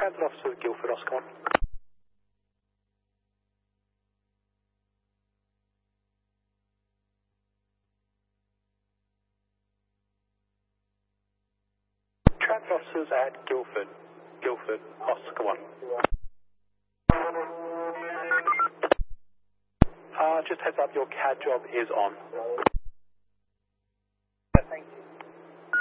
Transit Officer Guildford, Oscar 1. Transit Officers at Guildford, Oscar 1. Just heads up, your CAD job is on.